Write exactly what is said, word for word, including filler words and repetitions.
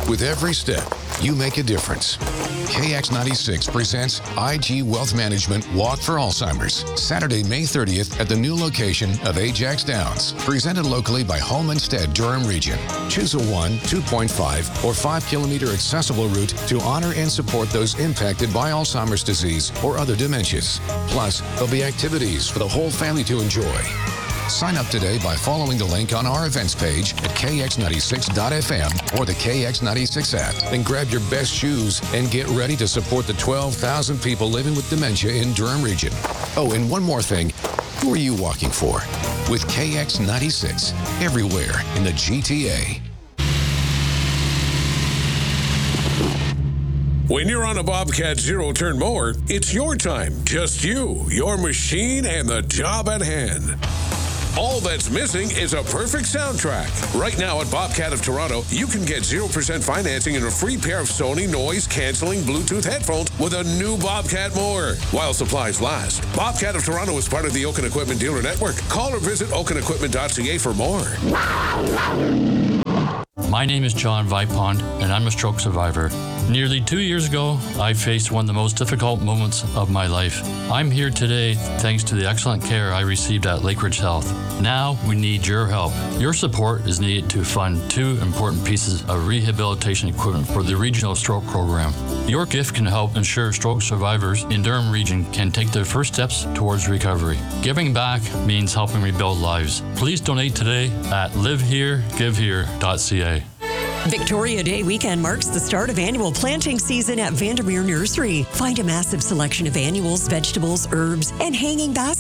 With every step, you make a difference. K X ninety-six presents I G Wealth Management Walk for Alzheimer's, Saturday, May thirtieth at the new location of Ajax Downs. Presented locally by Home Instead Durham Region. Choose a one, two point five, or five kilometer accessible route to honor and support those impacted by Alzheimer's disease or other dementias. Plus, there'll be activities for the whole family to enjoy. Sign up today by following the link on our events page at K X ninety-six dot F M or the K X ninety-six app. Then grab your best shoes and get ready to support the twelve thousand people living with dementia in Durham Region. Oh, and one more thing. Who are you walking for? With K X ninety-six, everywhere in the G T A. When you're on a Bobcat zero-turn mower, it's your time. Just you, your machine, and the job at hand. All that's missing is a perfect soundtrack. Right now at Bobcat of Toronto, you can get zero percent financing and a free pair of Sony noise-canceling Bluetooth headphones with a new Bobcat mower. While supplies last. Bobcat of Toronto is part of the Oaken Equipment Dealer Network. Call or visit oaken equipment dot c a for more. My name is John Vipond, and I'm a stroke survivor. Nearly two years ago, I faced one of the most difficult moments of my life. I'm here today thanks to the excellent care I received at Lakeridge Health. Now we need your help. Your support is needed to fund two important pieces of rehabilitation equipment for the Regional Stroke Program. Your gift can help ensure stroke survivors in Durham Region can take their first steps towards recovery. Giving back means helping rebuild lives. Please donate today at live here give here dot c a. Victoria Day weekend marks the start of annual planting season at Vandermeer Nursery. Find a massive selection of annuals, vegetables, herbs, and hanging baskets